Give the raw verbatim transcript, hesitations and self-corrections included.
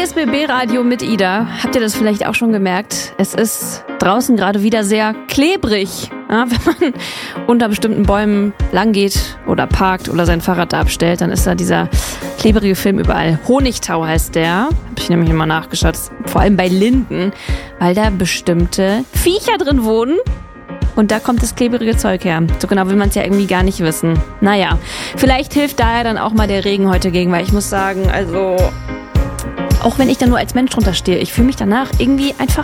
R S B B Radio mit Ida. Habt ihr das vielleicht auch schon gemerkt? Es ist draußen gerade wieder sehr klebrig. Ja, wenn man unter bestimmten Bäumen langgeht oder parkt oder sein Fahrrad da abstellt, dann ist da dieser klebrige Film überall. Honigtau heißt der. Hab ich nämlich immer nachgeschaut. Vor allem bei Linden, weil da bestimmte Viecher drin wohnen. Und da kommt das klebrige Zeug her. So genau will man es ja irgendwie gar nicht wissen. Naja, vielleicht hilft daher dann auch mal der Regen heute gegen, weil ich muss sagen, also auch wenn ich da nur als Mensch drunter stehe, ich fühle mich danach irgendwie einfach